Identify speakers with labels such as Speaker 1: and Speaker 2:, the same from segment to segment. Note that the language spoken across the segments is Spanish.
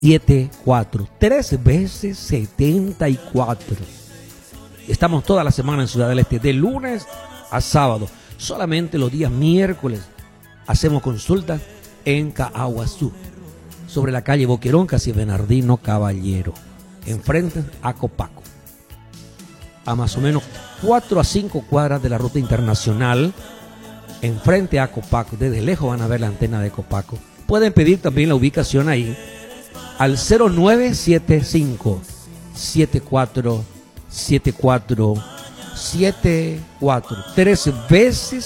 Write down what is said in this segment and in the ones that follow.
Speaker 1: 74, 3 veces 74. Estamos toda la semana en Ciudad del Este, de lunes a sábado. Solamente los días miércoles hacemos consultas en Caaguazú, sobre la calle Boquerón, casi Bernardino Caballero, enfrente a Copaco, a más o menos 4 a 5 cuadras de la ruta internacional, enfrente a Copaco. Desde lejos van a ver la antena de Copaco. Pueden pedir también la ubicación ahí al 0975 74 74 74, 3 veces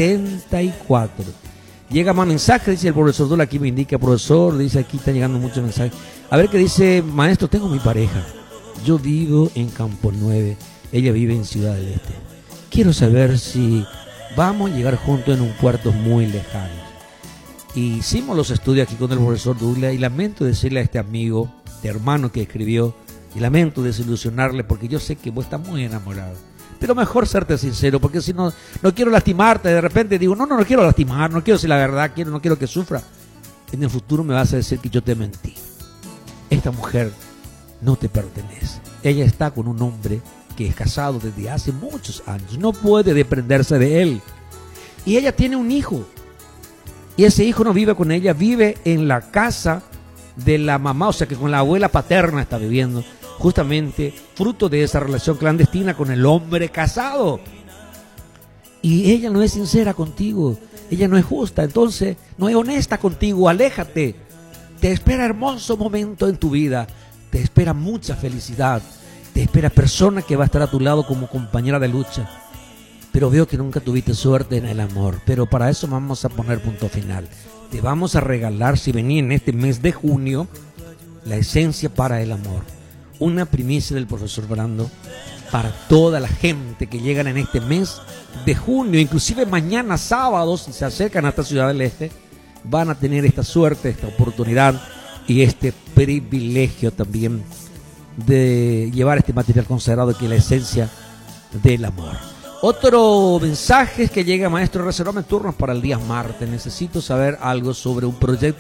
Speaker 1: 74. Llega más mensajes, dice el profesor Dula, aquí me indica, profesor, dice aquí están llegando muchos mensajes. A ver qué dice, maestro, tengo mi pareja. Yo vivo en Campo 9, ella vive en Ciudad del Este. Quiero saber si vamos a llegar juntos en un puerto muy lejano. Hicimos los estudios aquí con el profesor Dula y lamento decirle a este amigo, este hermano que escribió, y lamento desilusionarle porque yo sé que vos estás muy enamorado. Pero mejor serte sincero, porque si no, no quiero lastimarte. De repente digo, no quiero lastimar, no quiero decir la verdad, no quiero que sufra. En el futuro me vas a decir que yo te mentí. Esta mujer no te pertenece. Ella está con un hombre que es casado desde hace muchos años. No puede desprenderse de él. Y ella tiene un hijo. Y ese hijo no vive con ella, vive en la casa de la mamá, o sea que con la abuela paterna está viviendo. Justamente fruto de esa relación clandestina con el hombre casado. Y ella no es sincera contigo, ella no es justa, entonces no es honesta contigo, aléjate. Te espera hermoso momento en tu vida, te espera mucha felicidad, te espera persona que va a estar a tu lado como compañera de lucha. Pero veo que nunca tuviste suerte en el amor, pero para eso vamos a poner punto final. Te vamos a regalar, si venís en este mes de junio, la esencia para el amor. Una primicia del profesor Brando para toda la gente que llegan en este mes de junio, inclusive mañana sábado, si se acercan hasta Ciudad del Este, van a tener esta suerte, esta oportunidad y este privilegio también de llevar este material consagrado que es la esencia del amor. Otro mensaje es que llega, maestro, reservame turnos para el día martes. Necesito saber algo sobre un proyecto